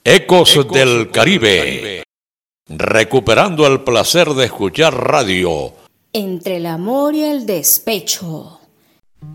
Ecos del Caribe. Recuperando el placer de escuchar radio. Entre el amor y el despecho.